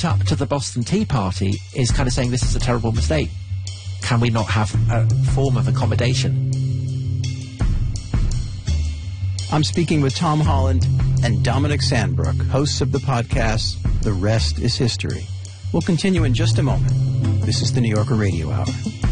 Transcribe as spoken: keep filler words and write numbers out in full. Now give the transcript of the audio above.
up to the Boston Tea Party is kind of saying this is a terrible mistake. Can we not have a form of accommodation? I'm speaking with Tom Holland and Dominic Sandbrook, hosts of the podcast, The Rest is History. We'll continue in just a moment. This is the New Yorker Radio Hour.